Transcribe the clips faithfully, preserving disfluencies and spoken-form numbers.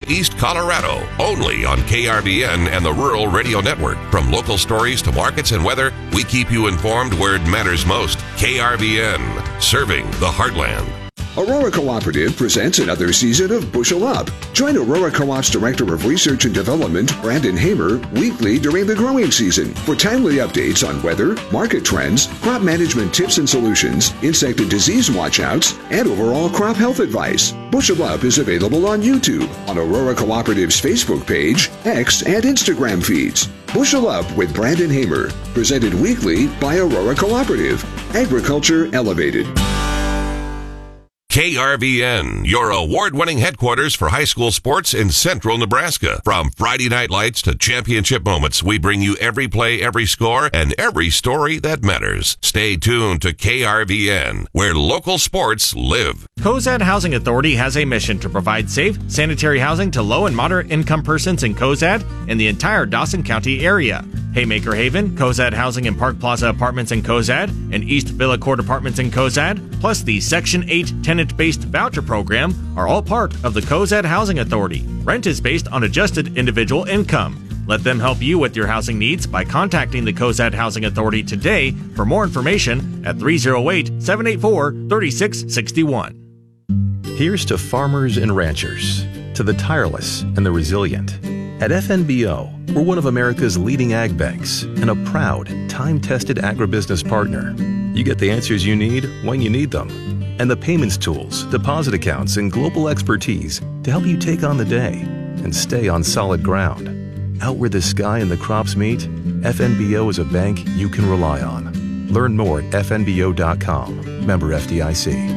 East Colorado, only on K R V N and the Rural Radio Network. From local stories to markets and weather, we keep you informed where it matters most. K R V N, serving the heartland. Aurora Cooperative presents another season of Bushel Up. Join Aurora Co-op's Director of Research and Development, Brandon Hamer, weekly during the growing season for timely updates on weather, market trends, crop management tips and solutions, insect and disease watchouts, and overall crop health advice. Bushel Up is available on YouTube, on Aurora Cooperative's Facebook page, X, and Instagram feeds. Bushel Up with Brandon Hamer, presented weekly by Aurora Cooperative. Agriculture Elevated. K R V N, your award-winning headquarters for high school sports in central Nebraska. From Friday night lights to championship moments, we bring you every play, every score, and every story that matters. Stay tuned to K R V N, where local sports live. Cozad Housing Authority has a mission to provide safe, sanitary housing to low and moderate income persons in Cozad and the entire Dawson County area. Haymaker Haven, Cozad Housing and Park Plaza Apartments in Cozad, and East Villa Court Apartments in Cozad, plus the Section eight tenant-based voucher program are all part of the Cozad Housing Authority. Rent is based on adjusted individual income. Let them help you with your housing needs by contacting the Cozad Housing Authority today for more information at three oh eight, seven eight four, three six six one. Here's to farmers and ranchers, to the tireless and the resilient. At F N B O, we're one of America's leading ag banks and a proud, time-tested agribusiness partner. You get the answers you need when you need them, and the payments tools, deposit accounts, and global expertise to help you take on the day and stay on solid ground. Out where the sky and the crops meet, F N B O is a bank you can rely on. Learn more at F N B O dot com. Member F D I C.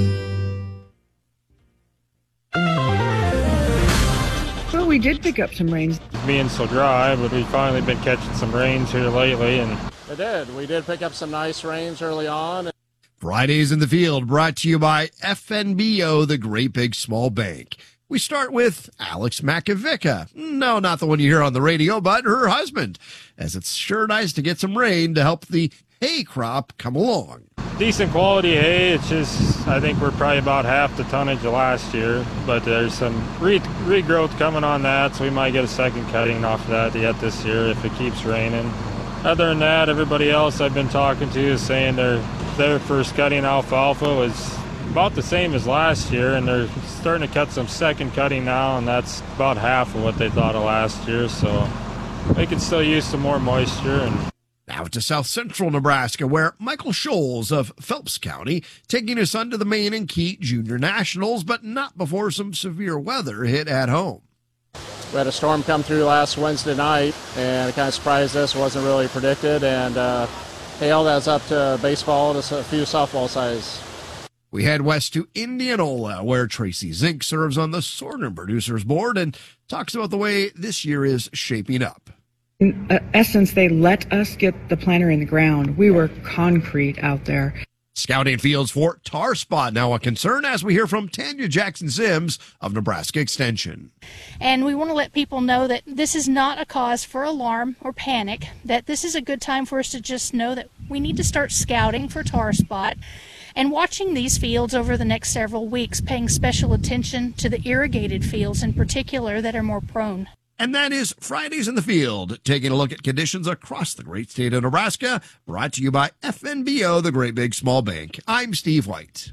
We did pick up some rains. Being so dry, but we've finally been catching some rains here lately, and we did. We did pick up some nice rains early on. Fridays in the Field, brought to you by F N B O, the Great Big Small Bank. We start with Alex Makovica. No, not the one you hear on the radio, but her husband, as it's sure nice to get some rain to help the hay crop come along. Decent quality hay. It's just, I think we're probably about half the tonnage of last year, but there's some re- regrowth coming on that, so we might get a second cutting off of that yet this year if it keeps raining. Other than that, everybody else I've been talking to is saying their their first cutting alfalfa was about the same as last year, and they're starting to cut some second cutting now, and that's about half of what they thought of last year, so they can still use some more moisture. And now to south central Nebraska, where Michael Scholes of Phelps County taking his son to the Maine and Keat Junior Nationals, but not before some severe weather hit at home. We had a storm come through last Wednesday night, and it kind of surprised us. It wasn't really predicted, and uh, hail that's up to baseball to a few softball size. We head west to Indianola, where Tracy Zink serves on the Sorghum Producers Board and talks about the way this year is shaping up. In essence, they let us get the planter in the ground. We were concrete out there. Scouting fields for tar spot now a concern, as we hear from Tanya Jackson-Sims of Nebraska Extension. And we want to let people know that this is not a cause for alarm or panic, that this is a good time for us to just know that we need to start scouting for tar spot and watching these fields over the next several weeks, paying special attention to the irrigated fields in particular that are more prone. And that is Fridays in the Field, taking a look at conditions across the great state of Nebraska, brought to you by F N B O, the Great Big Small Bank. I'm Steve White.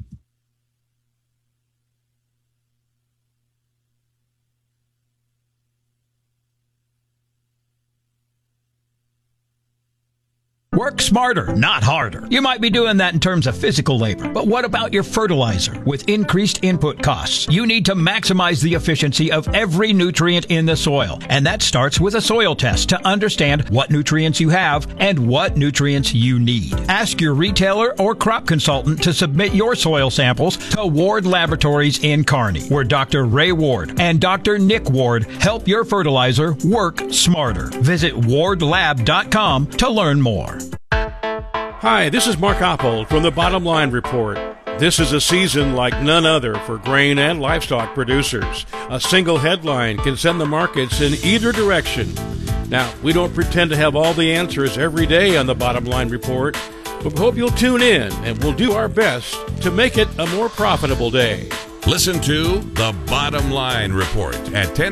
Work smarter, not harder. You might be doing that in terms of physical labor, but what about your fertilizer? With increased input costs, you need to maximize the efficiency of every nutrient in the soil. And that starts with a soil test to understand what nutrients you have and what nutrients you need. Ask your retailer or crop consultant to submit your soil samples to Ward Laboratories in Kearney, where Doctor Ray Ward and Doctor Nick Ward help your fertilizer work smarter. Visit ward lab dot com to learn more. Hi, this is Mark Oppold from the Bottom Line Report. This is a season like none other for grain and livestock producers. A single headline can send the markets in either direction. Now, we don't pretend to have all the answers every day on the Bottom Line Report, but we hope you'll tune in, and we'll do our best to make it a more profitable day. Listen to The Bottom Line Report at ten